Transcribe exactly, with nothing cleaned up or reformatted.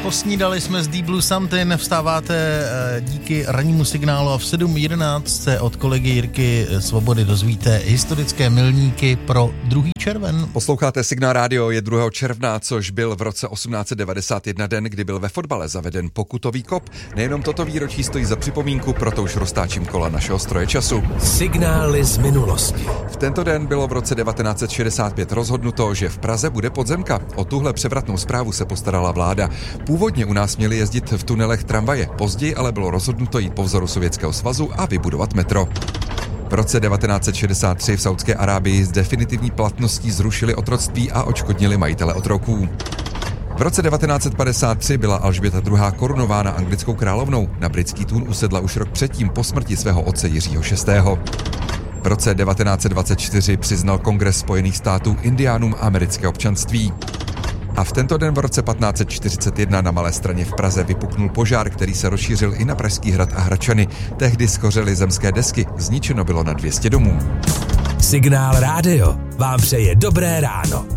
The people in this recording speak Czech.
Posnídali jsme z Deep Blue Something, vstáváte díky rannímu signálu a v sedm jedenáct se od kolegy Jirky Svobody dozvíte historické milníky pro druhý červen. Posloucháte Signál rádio, je druhého června, což byl v roce osmnáct set devadesát jedna den, kdy byl ve fotbale zaveden pokutový kop. Nejenom toto výročí stojí za připomínku, proto už roztáčím kola našeho stroje času. Signály z minulosti. V tento den bylo v roce devatenáct set šedesát pět rozhodnuto, že v Praze bude podzemka. O tuhle převratnou zprávu se postarala vláda. Původně u nás měli jezdit v tunelech tramvaje, později ale bylo rozhodnuto jít po vzoru Sovětského svazu a vybudovat metro. V roce devatenáct set šedesát tři v Saúdské Arábii s definitivní platností zrušili otroctví a odškodnili majitele otroků. V roce devatenáct set padesát tři byla Alžběta druhá. korunována anglickou královnou. Na britský trůn usedla už rok předtím po smrti svého otce Jiřího šestého. V roce devatenáct set dvacet čtyři přiznal Kongres Spojených států Indiánům americké občanství. A v tento den v roce patnáct set čtyřicet jedna na Malé Straně v Praze vypuknul požár, který se rozšířil i na Pražský hrad a Hradčany. Tehdy schořely zemské desky, zničeno bylo na dvě stě domů. Signál rádio vám přeje dobré ráno.